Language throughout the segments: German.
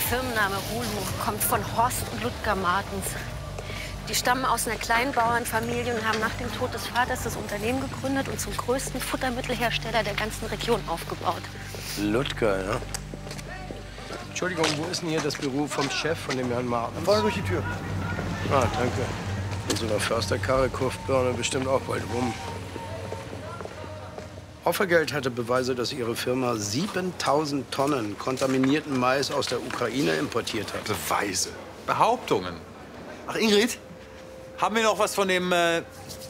Firmenname Hulu kommt von Horst und Ludger Martens. Die stammen aus einer kleinen Bauernfamilie und haben nach dem Tod des Vaters das Unternehmen gegründet und zum größten Futtermittelhersteller der ganzen Region aufgebaut. Ludger, ja? Entschuldigung, wo ist denn hier das Büro vom Chef von dem Herrn Martens? Vorne durch die Tür. Ah, danke. Unsere Försterkarre kurft Börne bestimmt auch bald rum. Offergeld hatte Beweise, dass ihre Firma 7000 Tonnen kontaminierten Mais aus der Ukraine importiert hat. Beweise? Behauptungen? Ach, Ingrid, haben wir noch was von dem, Klar.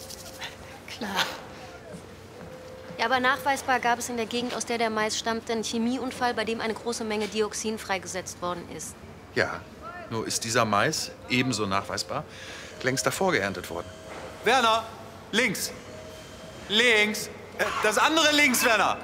Ja, aber nachweisbar gab es in der Gegend, aus der der Mais stammte, einen Chemieunfall, bei dem eine große Menge Dioxin freigesetzt worden ist. Ja, nur ist dieser Mais ebenso nachweisbar längst davor geerntet worden. Werner, links. Links. Das andere links, Werner.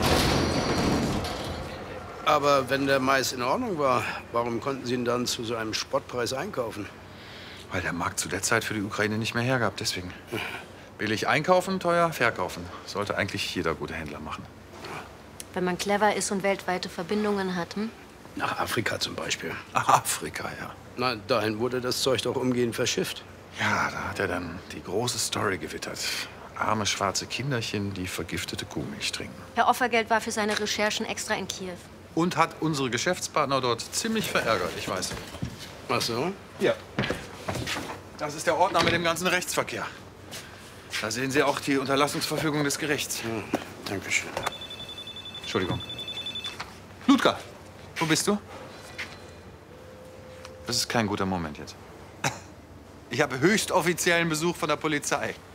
Aber wenn der Mais in Ordnung war, warum konnten Sie ihn dann zu so einem Spottpreis einkaufen? Weil der Markt zu der Zeit für die Ukraine nicht mehr hergab, deswegen. Billig einkaufen, teuer verkaufen. Sollte eigentlich jeder gute Händler machen. Wenn man clever ist und weltweite Verbindungen hat, hm? Nach Afrika zum Beispiel. Ach, Afrika, ja. Na, dahin wurde das Zeug doch umgehend verschifft. Ja, da hat er dann die große Story gewittert. Arme schwarze Kinderchen, die vergiftete Kuhmilch trinken. Herr Offergeld war für seine Recherchen extra in Kiew. Und hat unsere Geschäftspartner dort ziemlich verärgert, ich weiß. Ach so? Ja. Das ist der Ordner mit dem ganzen Rechtsverkehr. Da sehen Sie auch die Unterlassungsverfügung des Gerichts. Dankeschön. Entschuldigung. Ludger, wo bist du? Das ist kein guter Moment jetzt. Ich habe höchst offiziellen Besuch von der Polizei.